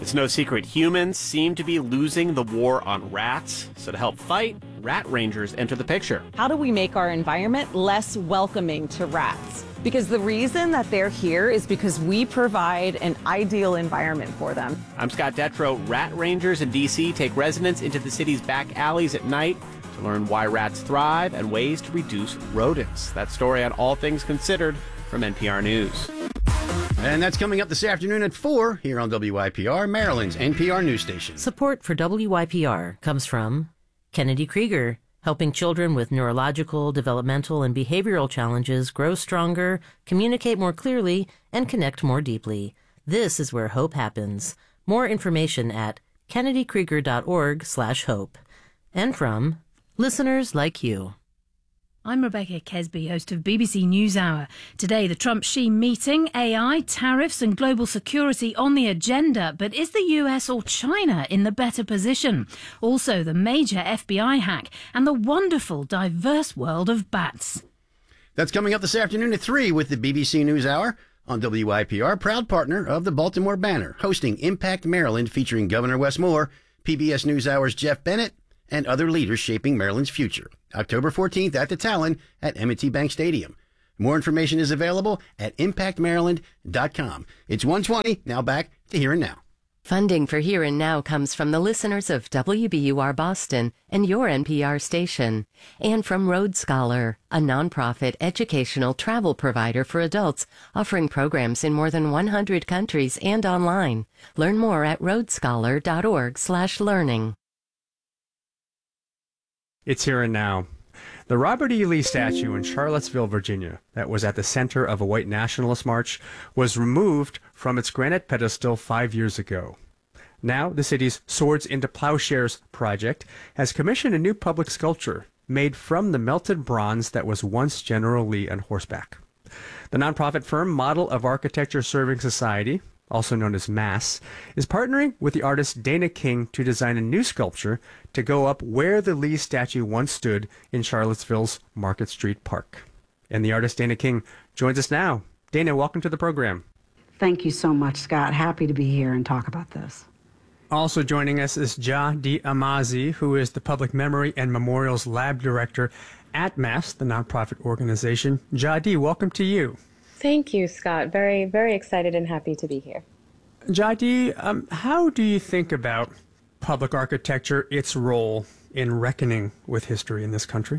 It's no secret humans seem to be losing the war on rats. So to help fight, rat rangers enter the picture. How do we make our environment less welcoming to rats? Because the reason that they're here is because we provide an ideal environment for them. I'm Scott Detrow. Rat rangers in D.C. take residents into the city's back alleys at night to learn why rats thrive and ways to reduce rodents. That story on All Things Considered from NPR News. And that's coming up this afternoon at 4 here on WYPR, Maryland's NPR news station. Support for WYPR comes from Kennedy Krieger, helping children with neurological, developmental, and behavioral challenges grow stronger, communicate more clearly, and connect more deeply. This is where hope happens. More information at kennedykrieger.org/hope. And from listeners like you. I'm Rebecca Kesby, host of BBC NewsHour. Today, the Trump-Xi meeting, AI, tariffs and global security on the agenda. But is the US or China in the better position? Also, the major FBI hack and the wonderful, diverse world of bats. That's coming up this afternoon at 3 with the BBC NewsHour on WYPR, proud partner of the Baltimore Banner, hosting Impact Maryland featuring Governor Wes Moore, PBS NewsHour's Jeff Bennett, and other leaders shaping Maryland's future. October 14th at the Talon at M&T Bank Stadium. More information is available at impactmaryland.com. It's 1:20. Now back to Here and Now. Funding for Here and Now comes from the listeners of WBUR Boston and your NPR station, and from Road Scholar, a nonprofit educational travel provider for adults offering programs in more than 100 countries and online. Learn more at roadscholar.org/learning. It's Here and Now. The Robert E. Lee statue in Charlottesville, Virginia, that was at the center of a white nationalist march, was removed from its granite pedestal 5 years ago. Now, the city's Swords into Plowshares project has commissioned a new public sculpture made from the melted bronze that was once General Lee on horseback. The nonprofit firm Model of Architecture Serving Society, also known as MASS, is partnering with the artist Dana King to design a new sculpture to go up where the Lee statue once stood in Charlottesville's Market Street Park. And the artist Dana King joins us now. Dana, welcome to the program. Thank you so much, Scott. Happy to be here and talk about this. Also joining us is Jah-D Amazi, who is the Public Memory and Memorials Lab Director at MASS, the nonprofit organization. Jah-D, welcome to you. Thank you, Scott. Very, very excited and happy to be here. Jah-D, how do you think about public architecture, its role in reckoning with history in this country?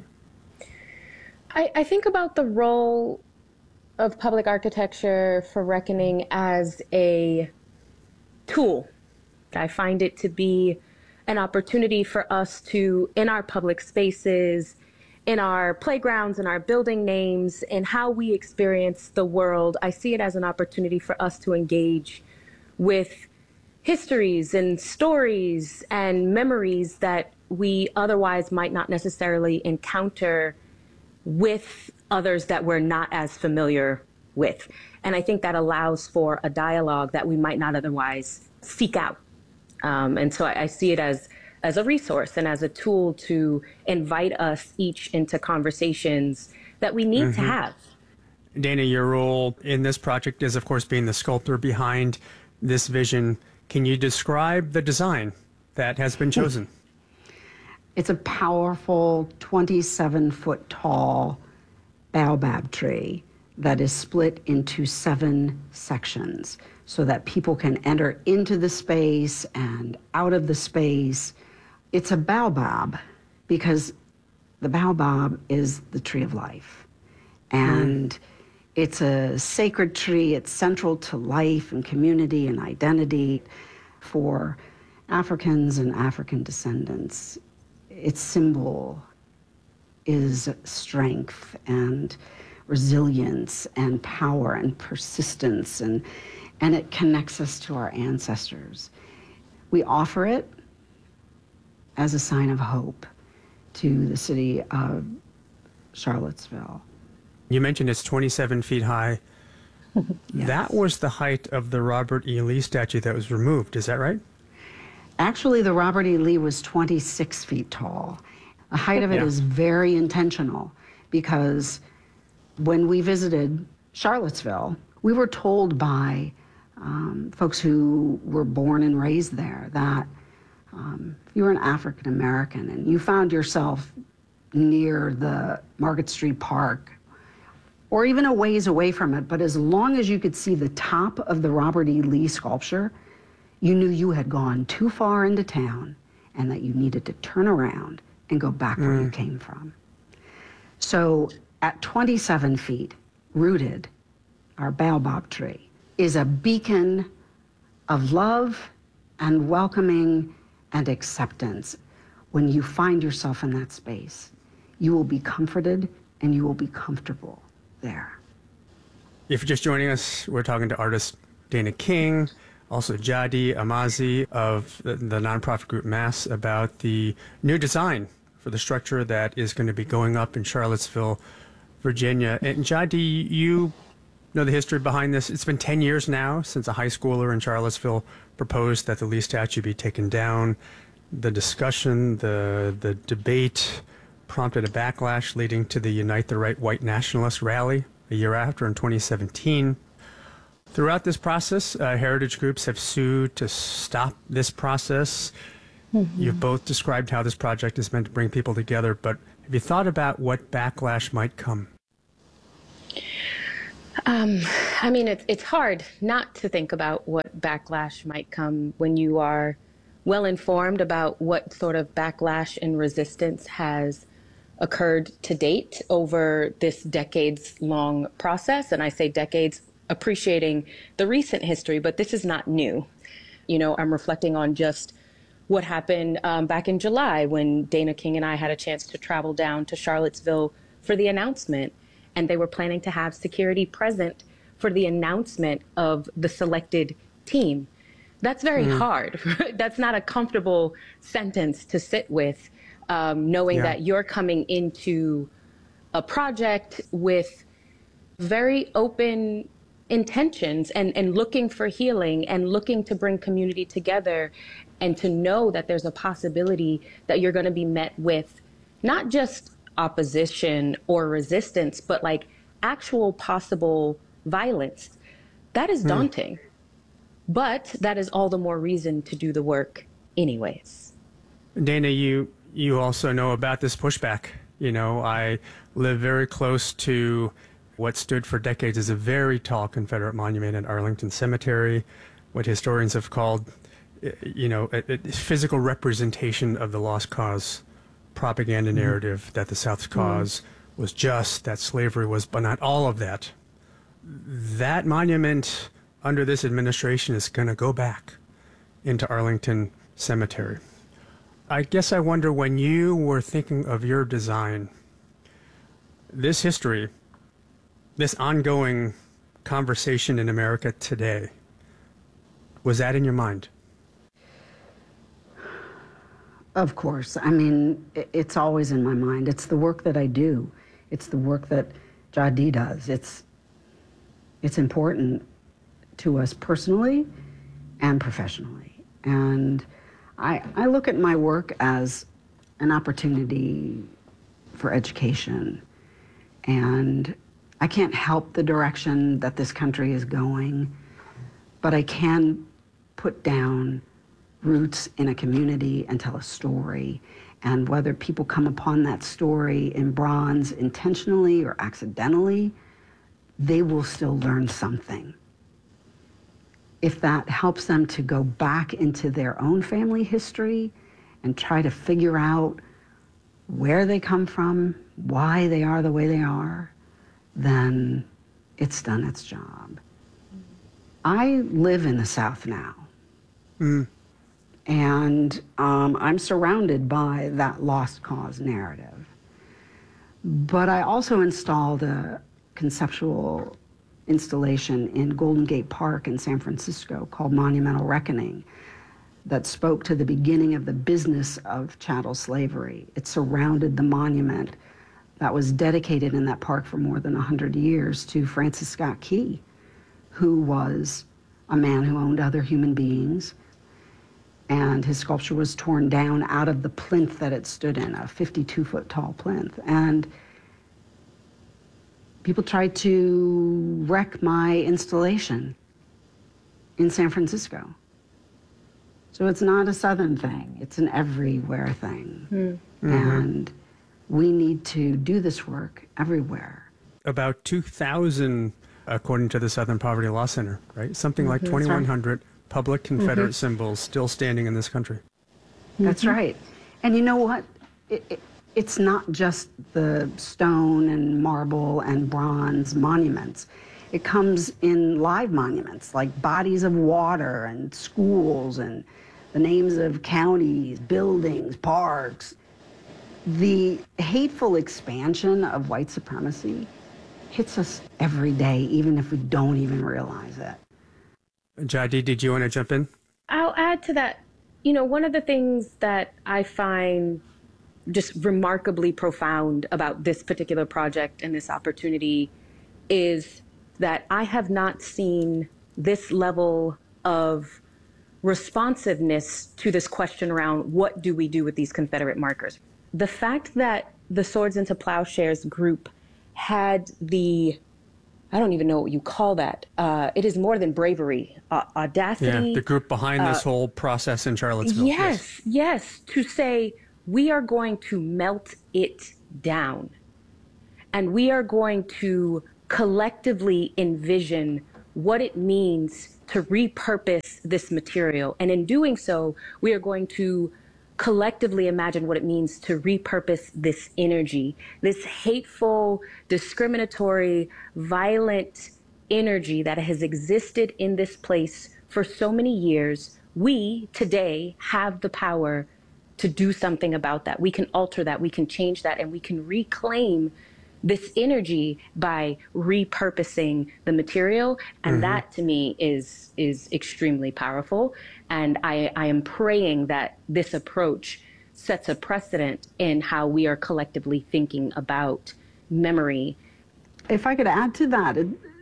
I think about the role of public architecture for reckoning as a tool. I find it to be an opportunity for us to, in our public spaces, in our playgrounds, in our building names, and how we experience the world, I see it as an opportunity for us to engage with histories and stories and memories that we otherwise might not necessarily encounter with others that we're not as familiar with. And I think that allows for a dialogue that we might not otherwise seek out. And so I see it as a resource and as a tool to invite us each into conversations that we need to have. Dana, your role in this project is, of course, being the sculptor behind this vision. Can you describe the design that has been chosen? It's a powerful 27-foot tall baobab tree that is split into 7 sections so that people can enter into the space and out of the space. It's a baobab because the baobab is the tree of life. And it's a sacred tree. It's central to life and community and identity for Africans and African descendants. Its symbol is strength and resilience and power and persistence, and it connects us to our ancestors. We offer it as a sign of hope to the city of Charlottesville. You mentioned it's 27 feet high. Yes. That was the height of the Robert E. Lee statue that was removed. Is that right? Actually, the Robert E. Lee was 26 feet tall. The height of it is very intentional because when we visited Charlottesville, we were told by folks who were born and raised there, that if you were an African American and you found yourself near the Market Street Park, or even a ways away from it, but as long as you could see the top of the Robert E. Lee sculpture, you knew you had gone too far into town and that you needed to turn around and go back where you came from. So at 27 feet, rooted, our baobab tree is a beacon of love and welcoming and acceptance. When you find yourself in that space, you will be comforted and you will be comfortable there. If you're just joining us, we're talking to artist Dana King, also Jadi Amazi of the nonprofit group Mass, about the new design for the structure that is going to be going up in Charlottesville, Virginia. And Jadi, you know the history behind this. It's been 10 years now since a high schooler in Charlottesville proposed that the Lee statue be taken down. The discussion, the debate prompted a backlash leading to the Unite the Right White Nationalist rally a year after in 2017. Throughout this process, heritage groups have sued to stop this process. You've both described how this project is meant to bring people together, but have you thought about what backlash might come? I mean, it's hard not to think about what backlash might come when you are well informed about what sort of backlash and resistance has occurred to date over this decades-long process. And I say decades, appreciating the recent history, but this is not new. You know, I'm reflecting on just what happened back in July when Dana King and I had a chance to travel down to Charlottesville for the announcement, and they were planning to have security present for the announcement of the selected team. That's very hard. That's not a comfortable sentence to sit with, knowing that you're coming into a project with very open intentions and looking for healing and looking to bring community together, and to know that there's a possibility that you're going to be met with not just opposition or resistance, but like actual possible violence. That is daunting. But that is all the more reason to do the work anyways. Dana, you also know about this pushback. You know, I live very close to what stood for decades as a very tall Confederate monument at Arlington Cemetery, what historians have called, you know, a physical representation of the lost cause propaganda narrative that the South's cause was just, that slavery was, but not all of that. That monument under this administration is going to go back into Arlington Cemetery. I guess I wonder, when you were thinking of your design, this history, this ongoing conversation in America today, was that in your mind? Of course. I mean, it's always in my mind. It's the work that I do. It's the work that Jadi does. It's important to us personally and professionally. And I look at my work as an opportunity for education. And I can't help the direction that this country is going, but I can put down roots in a community and tell a story. And whether people come upon that story in bronze intentionally or accidentally, they will still learn something. If that helps them to go back into their own family history and try to figure out where they come from, why they are the way they are, then it's done its job. I live in the South now. And I'm surrounded by that lost cause narrative. But I also installed a conceptual installation in Golden Gate Park in San Francisco called Monumental Reckoning that spoke to the beginning of the business of chattel slavery. It surrounded the monument that was dedicated in that park for more than 100 years to Francis Scott Key, who was a man who owned other human beings. And his sculpture was torn down out of the plinth that it stood in, a 52-foot tall plinth. And people tried to wreck my installation. in San Francisco. So it's not a Southern thing, it's an everywhere thing. Mm-hmm. And we need to do this work everywhere. About 2,000, according to the Southern Poverty Law Center, right? Something like 2,100 public Confederate symbols still standing in this country. That's right. And you know what? It's not just the stone and marble and bronze monuments. It comes in live monuments like bodies of water and schools and the names of counties, buildings, parks. The hateful expansion of white supremacy hits us every day, even if we don't even realize it. Jadi, did you want to jump in? I'll add to that. You know, one of the things that I find just remarkably profound about this particular project and this opportunity is that I have not seen this level of responsiveness to this question around what do we do with these Confederate markers. The fact that the Swords into Plowshares group had the, I don't even know what you call that. It is more than bravery, audacity. Yeah, the group behind this whole process in Charlottesville. Yes, to say we are going to melt it down and we are going to collectively envision what it means to repurpose this material. And in doing so, we are going to collectively imagine what it means to repurpose this energy, this hateful, discriminatory, violent energy that has existed in this place for so many years. We today have the power to do something about that. We can alter that, we can change that, and we can reclaim this energy by repurposing the material. And that to me is extremely powerful. And I am praying that this approach sets a precedent in how we are collectively thinking about memory. If I could add to that,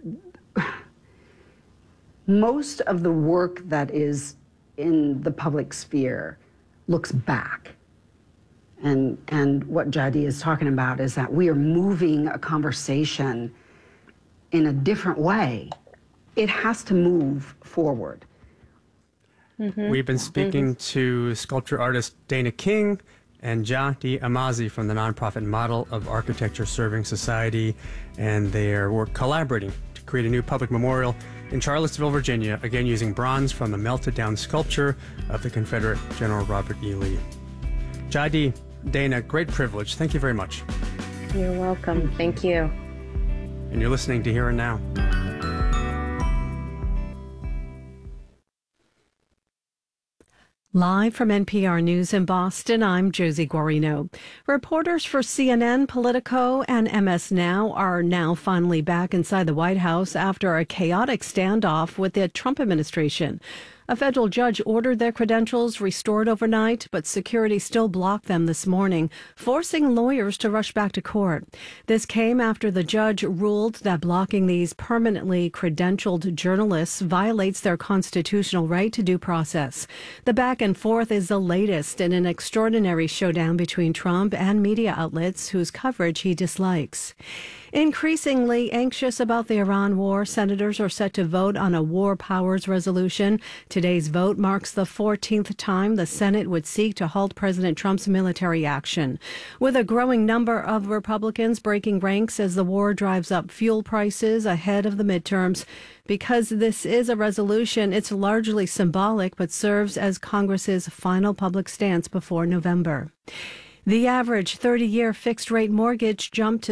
most of the work that is in the public sphere looks back. And what Jadi is talking about is that we are moving a conversation in a different way. It has to move forward. We've been speaking to sculpture artist Dana King and Jadi Amazi from the nonprofit Model of Architecture Serving Society, and they are collaborating to create a new public memorial in Charlottesville, Virginia, again using bronze from the melted down sculpture of the Confederate General Robert E. Lee. Jadi, Dana, great privilege. Thank you very much. You're welcome. Thank you. And you're listening to Here and Now. Live from NPR News in Boston, I'm Josie Guarino. Reporters for CNN, Politico, and MS Now are now finally back inside the White House after a chaotic standoff with the Trump administration. A federal judge ordered their credentials restored overnight, but security still blocked them this morning, forcing lawyers to rush back to court. This came after the judge ruled that blocking these permanently credentialed journalists violates their constitutional right to due process. The back and forth is the latest in an extraordinary showdown between Trump and media outlets whose coverage he dislikes. Increasingly anxious about the Iran war, senators are set to vote on a war powers resolution. Today's vote marks the 14th time the Senate would seek to halt President Trump's military action. With a growing number of Republicans breaking ranks as the war drives up fuel prices ahead of the midterms. Because this is a resolution, it's largely symbolic but serves as Congress's final public stance before November. The average 30-year fixed-rate mortgage jumped to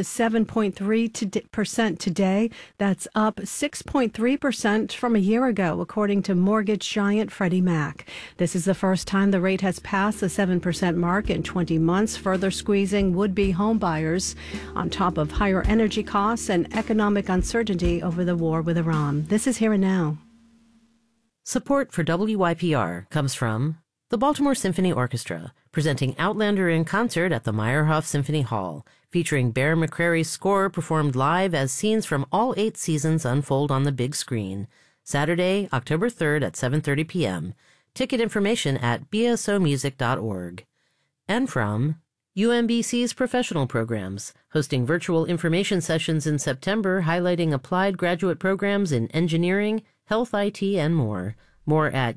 7.3% today. That's up 6.3% from a year ago, according to mortgage giant Freddie Mac. This is the first time the rate has passed the 7% mark in 20 months, further squeezing would-be homebuyers on top of higher energy costs and economic uncertainty over the war with Iran. This is Here and Now. Support for WYPR comes from the Baltimore Symphony Orchestra, presenting Outlander in concert at the Meyerhoff Symphony Hall, featuring Bear McCreary's score performed live as scenes from all 8 seasons unfold on the big screen. Saturday, October 3rd at 7:30 p.m. Ticket information at bsomusic.org. And from UMBC's professional programs, hosting virtual information sessions in September highlighting applied graduate programs in engineering, health IT, and more. More at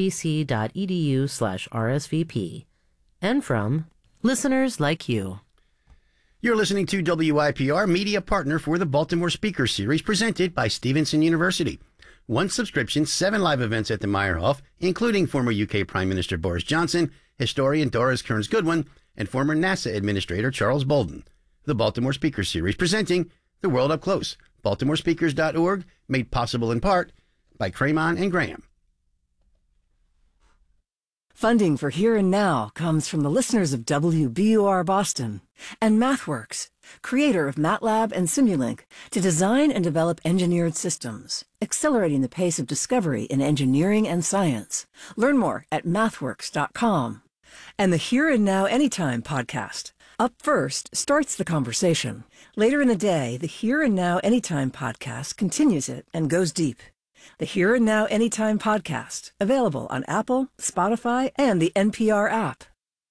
umbc.edu/RSVP. And from listeners like you. You're listening to WIPR, media partner for the Baltimore Speaker Series, presented by Stevenson University. 1 subscription, 7 live events at the Meyerhoff, including former UK Prime Minister Boris Johnson, historian Doris Kearns Goodwin, and former NASA Administrator Charles Bolden. The Baltimore Speaker Series, presenting The World Up Close. BaltimoreSpeakers.org, made possible in part by Cramon and Graham. Funding for Here and Now comes from the listeners of WBUR Boston and MathWorks, creator of MATLAB and Simulink, to design and develop engineered systems, accelerating the pace of discovery in engineering and science. Learn more at mathworks.com. And the Here and Now Anytime podcast. Up First starts the conversation. Later in the day, the Here and Now Anytime podcast continues it and goes deep. The Here and Now Anytime podcast, available on Apple, Spotify, and the NPR app.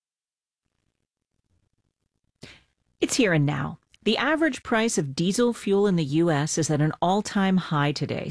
It's Here and Now. The average price of diesel fuel in the U.S. is at an all-time high today,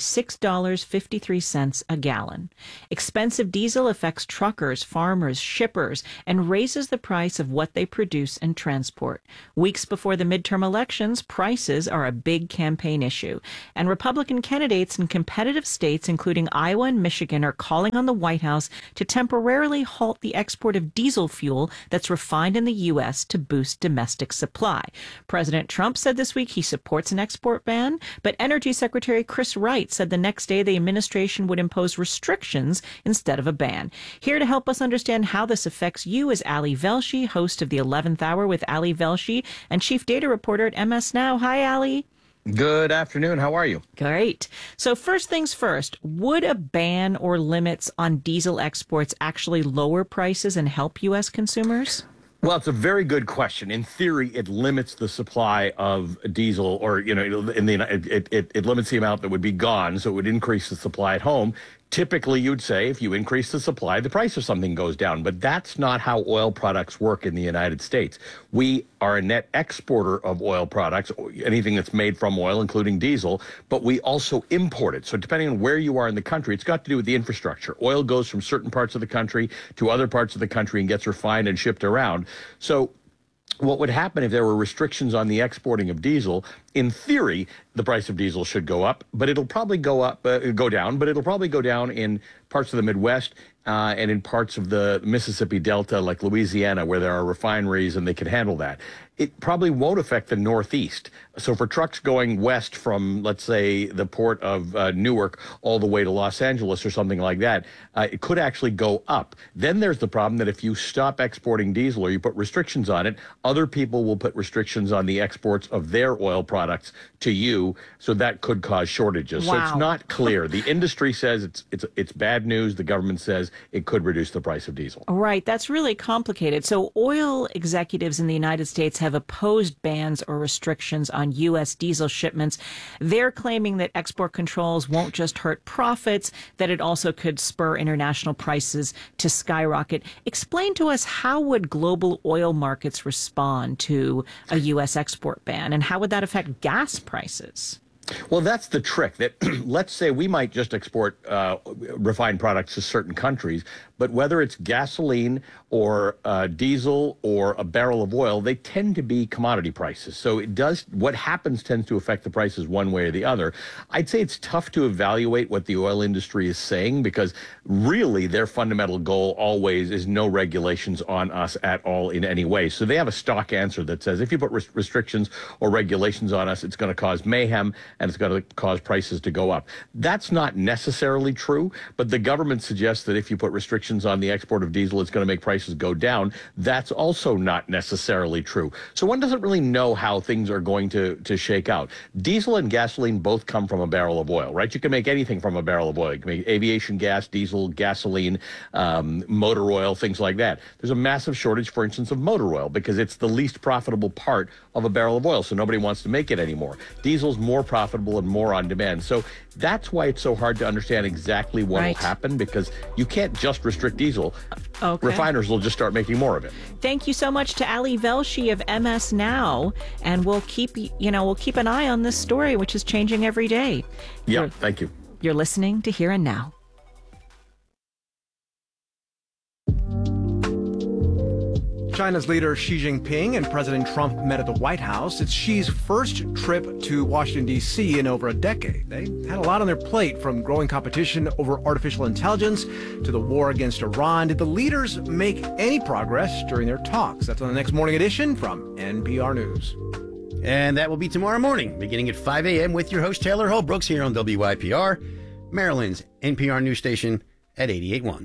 $6.53 a gallon. Expensive diesel affects truckers, farmers, shippers, and raises the price of what they produce and transport. Weeks before the midterm elections, prices are a big campaign issue. And Republican candidates in competitive states, including Iowa and Michigan, are calling on the White House to temporarily halt the export of diesel fuel that's refined in the U.S. to boost domestic supply. President Trump said this week he supports an export ban, but Energy Secretary Chris Wright said the next day the administration would impose restrictions instead of a ban. Here to help us understand how this affects you is Ali Velshi, host of the 11th Hour with Ali Velshi and chief data reporter at MS Now. Hi, Ali. Good afternoon. How are you? Great. So first things first, would a ban or limits on diesel exports actually lower prices and help U.S. consumers? Well, it's a very good question. In theory, it limits the supply of diesel, or it limits the amount that would be gone, so it would increase the supply at home. Typically, you'd say if you increase the supply, the price of something goes down. But that's not how oil products work in the United States. We are a net exporter of oil products, anything that's made from oil, including diesel, but we also import it. So depending on where you are in the country, it's got to do with the infrastructure. Oil goes from certain parts of the country to other parts of the country and gets refined and shipped around. So what would happen if there were restrictions on the exporting of diesel? In theory, the price of diesel should go up, but it'll probably go down, but it'll probably go down in parts of the Midwest and in parts of the Mississippi Delta, like Louisiana, where there are refineries and they can handle that. It probably won't affect the Northeast. So for trucks going west from, let's say, the port of Newark all the way to Los Angeles or something like that, it could actually go up. Then there's the problem that if you stop exporting diesel or you put restrictions on it, other people will put restrictions on the exports of their oil products to you, so that could cause shortages. Wow. So it's not clear. The industry says it's bad news. The government says it could reduce the price of diesel. Right. That's really complicated. So oil executives in the United States have opposed bans or restrictions on U.S. diesel shipments. They're claiming that export controls won't just hurt profits, that it also could spur international prices to skyrocket. Explain to us, how would global oil markets respond to a U.S. export ban, and how would that affect gas prices? Well, that's the trick. That let's say we might just export refined products to certain countries, but whether it's gasoline or diesel or a barrel of oil, they tend to be commodity prices. So what happens tends to affect the prices one way or the other. I'd say it's tough to evaluate what the oil industry is saying, because really their fundamental goal always is no regulations on us at all in any way. So they have a stock answer that says if you put restrictions or regulations on us, it's going to cause mayhem and it's going to cause prices to go up. That's not necessarily true, but the government suggests that if you put restrictions on the export of diesel, it's going to make prices go down. That's also not necessarily true. So one doesn't really know how things are going to shake out. Diesel and gasoline both come from a barrel of oil, right? You can make anything from a barrel of oil. You can make aviation gas, diesel, gasoline, motor oil, things like that. There's a massive shortage, for instance, of motor oil because it's the least profitable part of a barrel of oil, so nobody wants to make it anymore. Diesel's more profitable and more on demand. So that's why it's so hard to understand exactly what will happen, because you can't just restrict diesel. Okay. Refiners will just start making more of it. Thank you so much to Ali Velshi of MS Now, and we'll keep an eye on this story, which is changing every day. Yeah, thank you. You're listening to Here and Now. China's leader Xi Jinping and President Trump met at the White House. It's Xi's first trip to Washington, D.C. in over a decade. They had a lot on their plate, from growing competition over artificial intelligence to the war against Iran. Did the leaders make any progress during their talks? That's on the next Morning Edition from NPR News. And that will be tomorrow morning, beginning at 5 a.m. with your host, Taylor Holbrooks, here on WYPR, Maryland's NPR news station at 88.1.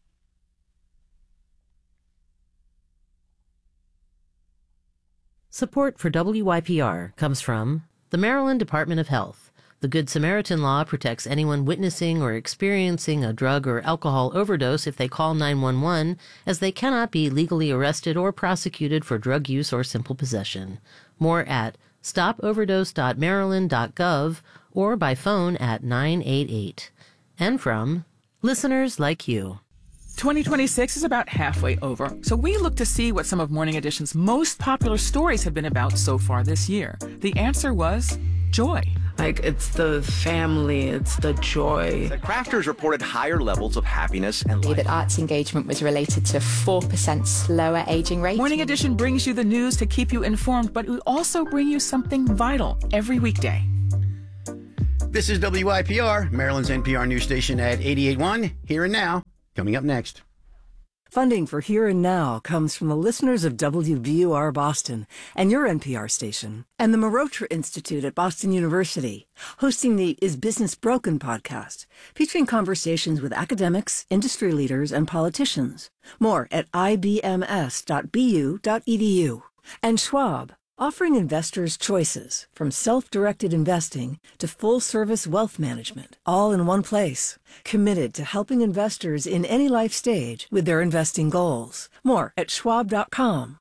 Support for WYPR comes from the Maryland Department of Health. The Good Samaritan Law protects anyone witnessing or experiencing a drug or alcohol overdose if they call 911, as they cannot be legally arrested or prosecuted for drug use or simple possession. More at stopoverdose.maryland.gov or by phone at 988. And from listeners like you. 2026 is about halfway over, so we look to see what some of Morning Edition's most popular stories have been about so far this year. The answer was joy. Like, it's the family, it's the joy. The crafters reported higher levels of happiness and life. That arts engagement was related to 4% slower aging rate. Morning Edition brings you the news to keep you informed, but we also bring you something vital every weekday. This is WYPR, Maryland's NPR news station at 88.1, Here and Now. Coming up next. Funding for Here and Now comes from the listeners of WBUR Boston and your NPR station, and the Marotra Institute at Boston University, hosting the Is Business Broken podcast, featuring conversations with academics, industry leaders, and politicians. More at ibms.bu.edu. And Schwab, offering investors choices from self-directed investing to full-service wealth management, all in one place. Committed to helping investors in any life stage with their investing goals. More at schwab.com.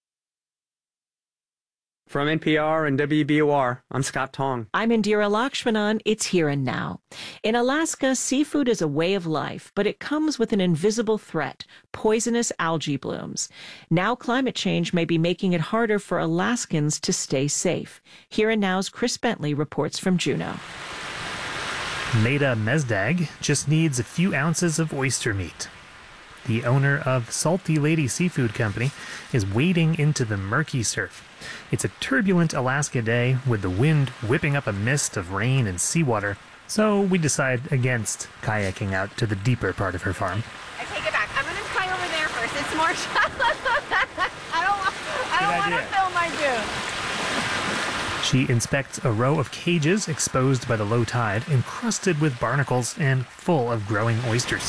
From NPR and WBUR, I'm Scott Tong. I'm Indira Lakshmanan. It's Here and Now. In Alaska, seafood is a way of life, but it comes with an invisible threat: poisonous algae blooms. Now climate change may be making it harder for Alaskans to stay safe. Here and Now's Chris Bentley reports from Juneau. Maida Mesdag just needs a few ounces of oyster meat. The owner of Salty Lady Seafood Company is wading into the murky surf. It's a turbulent Alaska day with the wind whipping up a mist of rain and seawater, so we decide against kayaking out to the deeper part of her farm. I take it back. I'm going to try over there first. It's more shallow. I don't want to fill my dune. She inspects a row of cages exposed by the low tide, encrusted with barnacles and full of growing oysters.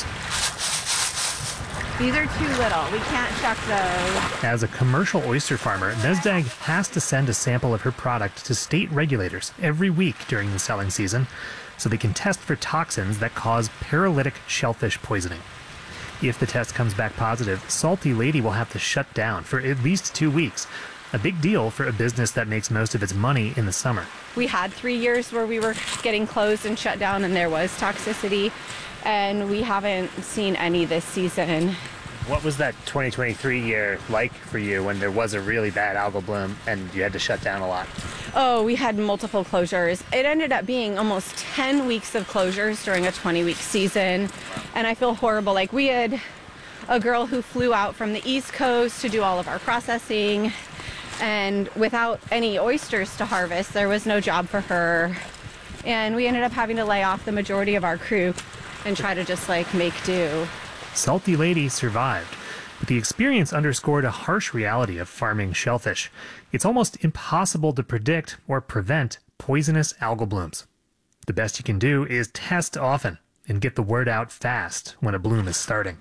These are too little. We can't shuck those. As a commercial oyster farmer, Mesdag has to send a sample of her product to state regulators every week during the selling season so they can test for toxins that cause paralytic shellfish poisoning. If the test comes back positive, Salty Lady will have to shut down for at least 2 weeks, a big deal for a business that makes most of its money in the summer. We had 3 years where we were getting closed and shut down and there was toxicity, and we haven't seen any this season. What was that 2023 year like for you when there was a really bad algal bloom and you had to shut down a lot? Oh, we had multiple closures. It ended up being almost 10 weeks of closures during a 20-week season, and I feel horrible. Like, we had a girl who flew out from the East Coast to do all of our processing, and without any oysters to harvest, there was no job for her, and we ended up having to lay off the majority of our crew and try to just make do. Salty Lady survived, but the experience underscored a harsh reality of farming shellfish. It's almost impossible to predict or prevent poisonous algal blooms. The best you can do is test often and get the word out fast when a bloom is starting.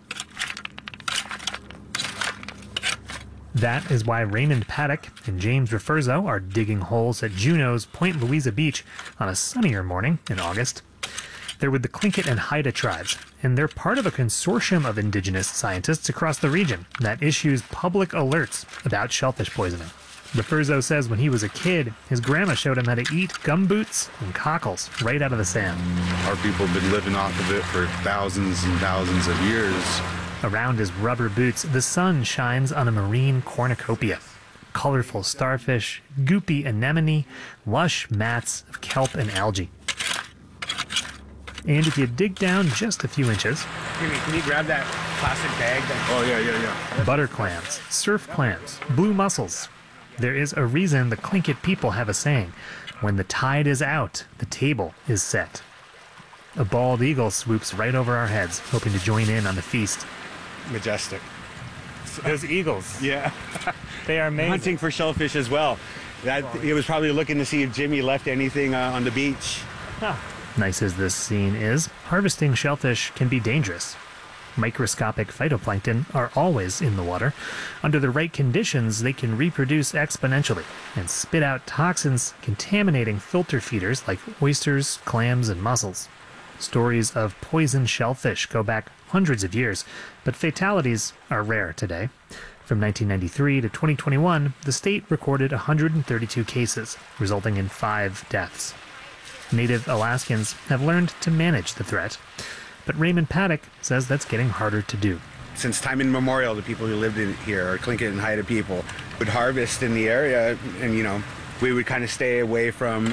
That is why Raymond Paddock and James Refurzo are digging holes at Juneau's Point Louisa Beach on a sunnier morning in August. They're with the Tlingit and Haida tribes, and they're part of a consortium of indigenous scientists across the region that issues public alerts about shellfish poisoning. Refurzo says when he was a kid, his grandma showed him how to eat gumboots and cockles right out of the sand. Our people have been living off of it for thousands and thousands of years. Around his rubber boots, the sun shines on a marine cornucopia. Colorful starfish, goopy anemone, lush mats of kelp and algae. And if you dig down just a few inches, Can you grab that plastic bag? butter clams, surf clams, blue mussels. There is a reason the Tlingit people have a saying, when the tide is out, the table is set. A bald eagle swoops right over our heads, hoping to join in on the feast. Majestic. Those eagles. Yeah. They are amazing. Hunting for shellfish as well. He was probably looking to see if Jimmy left anything on the beach. Nice as this scene is, harvesting shellfish can be dangerous. Microscopic phytoplankton are always in the water. Under the right conditions, they can reproduce exponentially and spit out toxins contaminating filter feeders like oysters, clams, and mussels. Stories of poisoned shellfish go back hundreds of years, but fatalities are rare today. From 1993 to 2021, the state recorded 132 cases, resulting in 5 deaths. Native Alaskans have learned to manage the threat, but Raymond Paddock says that's getting harder to do. Since time immemorial, the people who lived in here, or Tlingit and Haida people, would harvest in the area, and we would kind of stay away from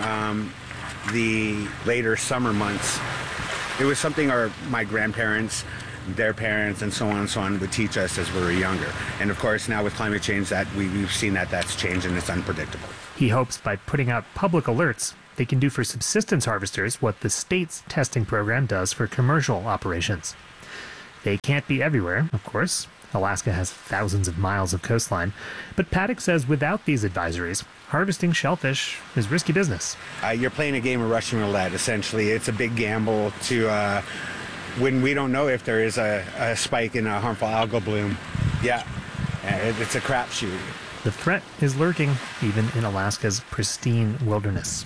the later summer months. It was something my grandparents, their parents, and so on would teach us as we were younger. And of course, now with climate change, that we've seen that's changed and it's unpredictable. He hopes by putting out public alerts, they can do for subsistence harvesters what the state's testing program does for commercial operations. They can't be everywhere, of course. Alaska has thousands of miles of coastline. But Paddock says without these advisories, harvesting shellfish is risky business. You're playing a game of Russian roulette, essentially. It's a big gamble to when we don't know if there is a spike in a harmful algal bloom. Yeah, it's a crapshoot. The threat is lurking even in Alaska's pristine wilderness.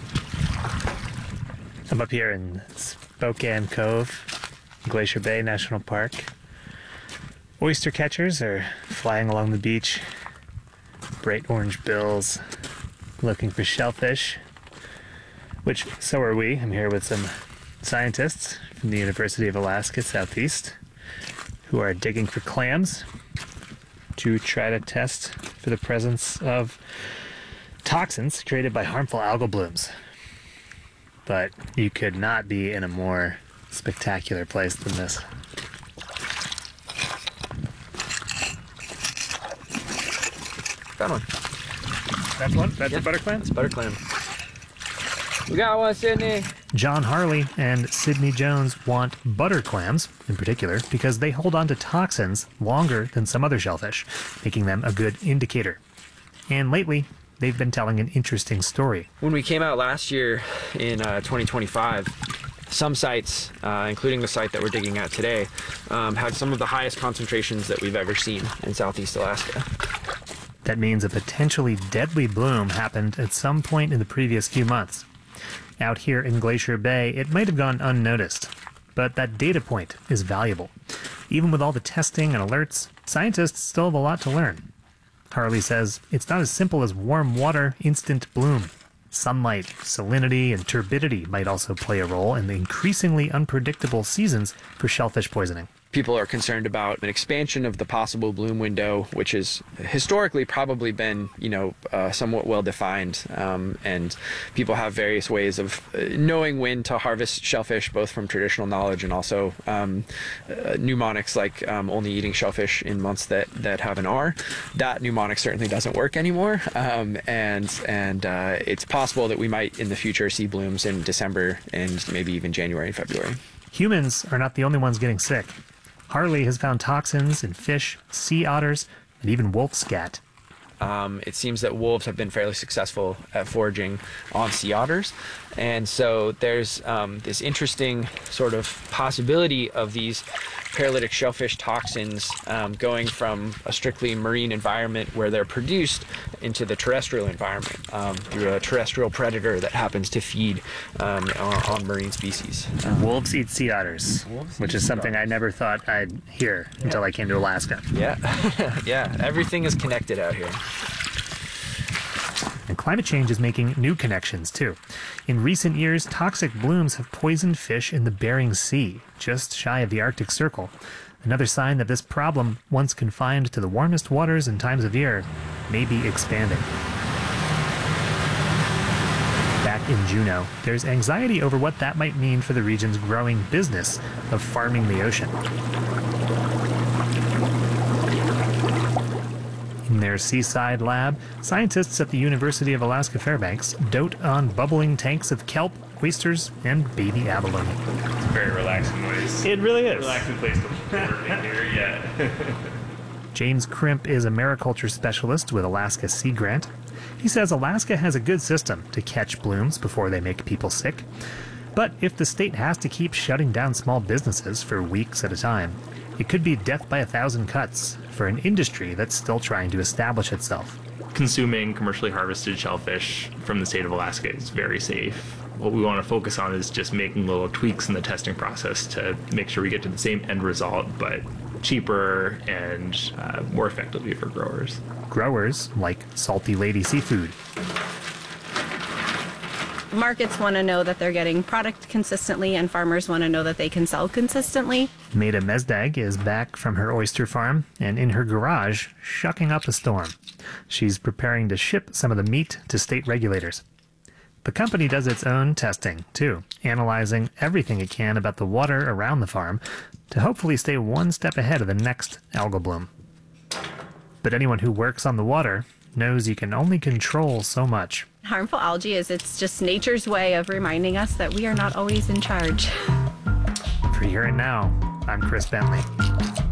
I'm up here in Spokane Cove, Glacier Bay National Park. Oyster catchers are flying along the beach, bright orange bills, looking for shellfish, which so are we. I'm here with some scientists from the University of Alaska Southeast who are digging for clams to try to test for the presence of toxins created by harmful algal blooms. But you could not be in a more spectacular place than this. Got one. That's one? That's a butter clam? That's butter clam. We got one, Sydney. John Harley and Sydney Jones want butter clams, in particular, because they hold on to toxins longer than some other shellfish, making them a good indicator. And lately, they've been telling an interesting story. When we came out last year in 2025, some sites, including the site that we're digging at today, had some of the highest concentrations that we've ever seen in Southeast Alaska. That means a potentially deadly bloom happened at some point in the previous few months. Out here in Glacier Bay, it might have gone unnoticed, but that data point is valuable. Even with all the testing and alerts, scientists still have a lot to learn. Harley says it's not as simple as warm water, instant bloom. Sunlight, salinity, and turbidity might also play a role in the increasingly unpredictable seasons for shellfish poisoning. People are concerned about an expansion of the possible bloom window, which has historically probably been, somewhat well defined. And people have various ways of knowing when to harvest shellfish, both from traditional knowledge and also mnemonics like only eating shellfish in months that have an R. That mnemonic certainly doesn't work anymore. And it's possible that we might in the future see blooms in December and maybe even January and February. Humans are not the only ones getting sick. Harley has found toxins in fish, sea otters, and even wolf scat. It seems that wolves have been fairly successful at foraging on sea otters. And so there's this interesting sort of possibility of these paralytic shellfish toxins going from a strictly marine environment where they're produced into the terrestrial environment through a terrestrial predator that happens to feed on marine species. Wolves eat sea otters, which is something I never thought I'd hear until I came to Alaska. Yeah, yeah, everything is connected out here. And climate change is making new connections, too. In recent years, toxic blooms have poisoned fish in the Bering Sea, just shy of the Arctic Circle. Another sign that this problem, once confined to the warmest waters and times of year, may be expanding. Back In Juneau, there's anxiety over what that might mean for the region's growing business of farming the ocean. In their seaside lab, scientists at the University of Alaska Fairbanks dote on bubbling tanks of kelp, oysters, and baby abalone. It's a very relaxing place. It really is. Relaxing place to work in here, yeah. James Crimp is a mariculture specialist with Alaska Sea Grant. He says Alaska has a good system to catch blooms before they make people sick. But if the state has to keep shutting down small businesses for weeks at a time, it could be death by 1,000 cuts for an industry that's still trying to establish itself. Consuming commercially harvested shellfish from the state of Alaska is very safe. What we want to focus on is just making little tweaks in the testing process to make sure we get to the same end result, but cheaper and more effectively for growers. Growers like Salty Lady Seafood. Markets want to know that they're getting product consistently, and farmers want to know that they can sell consistently. Maida Mezdag is back from her oyster farm and in her garage, shucking up a storm. She's preparing to ship some of the meat to state regulators. The company does its own testing, too, analyzing everything it can about the water around the farm to hopefully stay one step ahead of the next algal bloom. But anyone who works on the water knows you can only control so much. Harmful algae it's just nature's way of reminding us that we are not always in charge. For Here and Now, I'm Chris Bentley.